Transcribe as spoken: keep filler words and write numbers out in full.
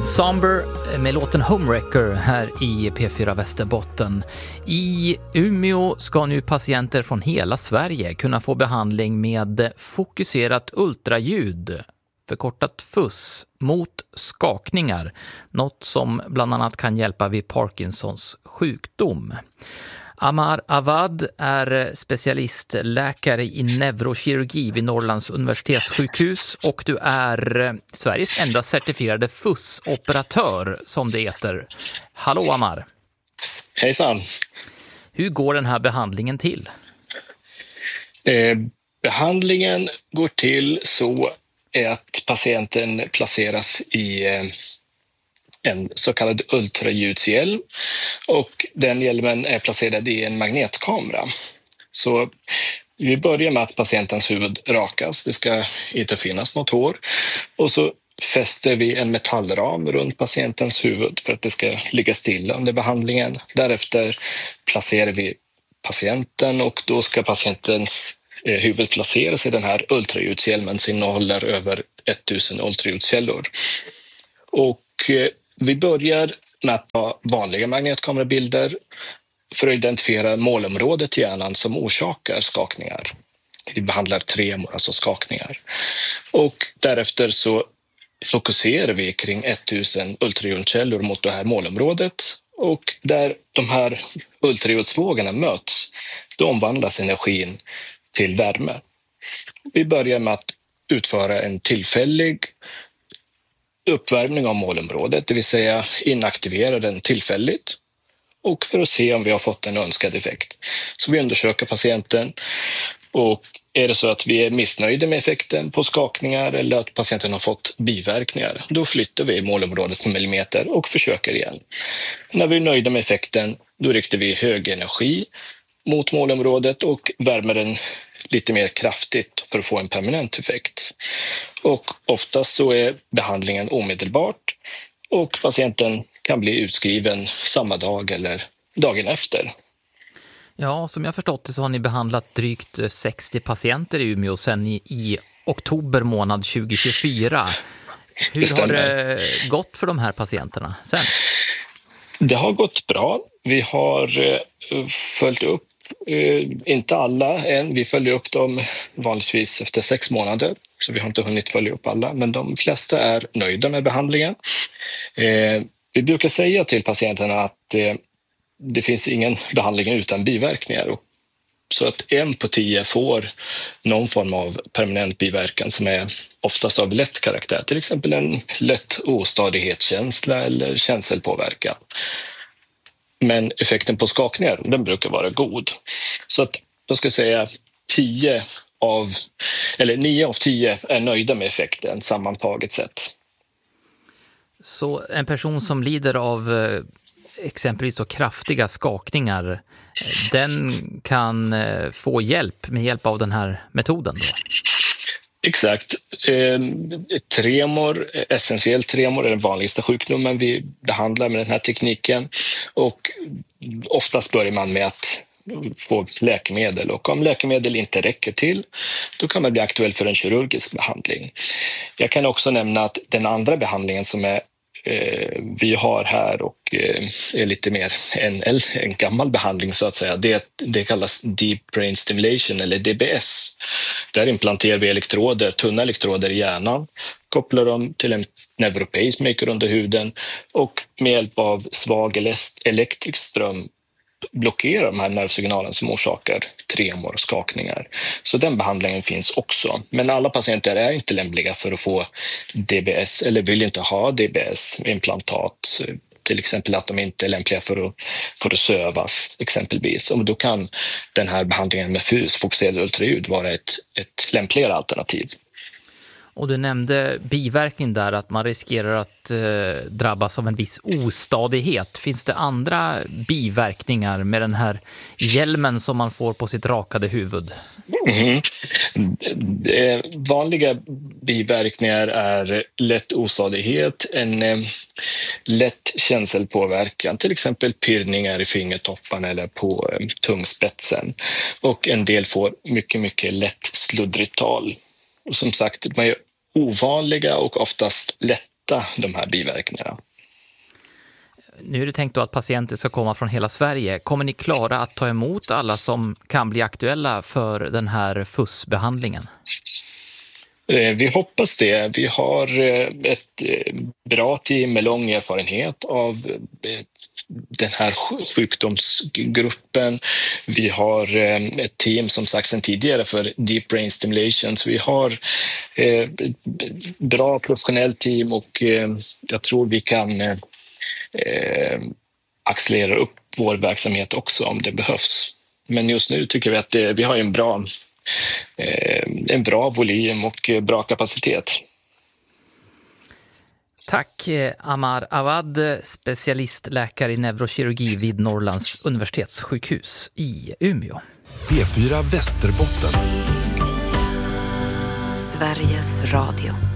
Somber med låten Homewrecker här i P fyra Västerbotten. I Umeå ska nu patienter från hela Sverige kunna få behandling med fokuserat ultraljud, förkortat F U S, mot skakningar. Något som bland annat kan hjälpa vid Parkinsons sjukdom. Amar Awad är specialistläkare i neurokirurgi vid Norrlands universitetssjukhus och du är Sveriges enda certifierade F U S-operatör, som det heter. Hallå Amar! Hejsan! Hur går den här behandlingen till? Eh, behandlingen går till så att patienten placeras i eh, en så kallad ultraljudshjälm, och den hjälmen är placerad i en magnetkamera. Så vi börjar med att patientens huvud rakas, det ska inte finnas något hår, och så fäster vi en metallram runt patientens huvud för att det ska ligga stilla under behandlingen. Därefter placerar vi patienten och då ska patientens huvud placeras i den här ultraljudshjälmen som innehåller över tusen ultraljudskällor. Och vi börjar med att ta vanliga magnetkamerabilder för att identifiera målområdet i hjärnan som orsakar skakningar. Vi behandlar tremor, alltså skakningar. Och därefter så fokuserar vi kring tusen ultraljudskällor mot det här målområdet. Och där de här ultraljudsvågorna möts, då omvandlas energin till värme. Vi börjar med att utföra en tillfällig uppvärmning av målområdet, det vill säga inaktivera den tillfälligt, och för att se om vi har fått en önskad effekt. Så vi undersöker patienten, och är det så att vi är missnöjda med effekten på skakningar eller att patienten har fått biverkningar, då flyttar vi målområdet på millimeter och försöker igen. När vi är nöjda med effekten, då riktar vi hög energi mot målområdet och värmer den lite mer kraftigt för att få en permanent effekt. Och oftast så är behandlingen omedelbart och patienten kan bli utskriven samma dag eller dagen efter. Ja, som jag förstått det så har ni behandlat drygt sextio patienter i Umeå sedan i, i oktober månad tjugohundratjugofyra. Hur har det gått för de här patienterna sen? Det har gått bra. Vi har följt upp, inte alla än, vi följer upp dem vanligtvis efter sex månader. Så vi har inte hunnit följa upp alla, men de flesta är nöjda med behandlingen. Vi brukar säga till patienterna att det finns ingen behandling utan biverkningar. Så att en på tio får någon form av permanent biverkan som är oftast av lätt karaktär. Till exempel en lätt ostadighetskänsla eller känselpåverkan. Men effekten på skakningar, den brukar vara god. Så att jag ska säga tio av, eller nio av tio är nöjda med effekten sammantaget sett. Så en person som lider av exempelvis så kraftiga skakningar, den kan få hjälp med hjälp av den här metoden då? Exakt. Eh, tremor, essentiell tremor är den vanligaste sjukdomen vi behandlar med den här tekniken, och oftast börjar man med att få läkemedel, och om läkemedel inte räcker till, då kan man bli aktuell för en kirurgisk behandling. Jag kan också nämna att den andra behandlingen som är vi har här och är lite mer en, en gammal behandling så att säga. Det, det kallas Deep Brain Stimulation eller D B S. Där implanterar vi elektroder, tunna elektroder i hjärnan, kopplar dem till en neuropacemaker under huden och med hjälp av svag elektrisk ström blockerar de här nervsignalen som orsakar tremor och skakningar. Så den behandlingen finns också. Men alla patienter är inte lämpliga för att få D B S eller vill inte ha D B S-implantat. Till exempel att de inte är lämpliga för att, för att sövas exempelvis. Och då kan den här behandlingen med F U S, fokuserad ultraljud, vara ett, ett lämpligare alternativ. Och du nämnde biverkning där, att man riskerar att eh, drabbas av en viss ostadighet. Finns det andra biverkningar med den här hjälmen som man får på sitt rakade huvud? Mm. Det vanliga biverkningar är lätt ostadighet, en eh, lätt känselpåverkan, till exempel pirrningar i fingertopparna eller på eh, tungspetsen. Och en del får mycket, mycket lätt sluddrigt tal. Och som sagt, de är ovanliga och oftast lätta bota de här biverkningarna. Nu är det tänkt då att patienter ska komma från hela Sverige. Kommer ni klara att ta emot alla som kan bli aktuella för den här F U S-behandlingen? Vi hoppas det. Vi har ett bra team med lång erfarenhet av den här sjukdomsgruppen. Vi har ett team som sagt sedan tidigare för Deep Brain Stimulation. Så vi har ett bra professionellt team och jag tror vi kan accelerera upp vår verksamhet också om det behövs. Men just nu tycker vi att det, vi har en bra, en bra volym och bra kapacitet. Tack Amar Awad, specialistläkare i neurokirurgi vid Norrlands universitetssjukhus i Umeå. P fyra Västerbotten. Sveriges Radio.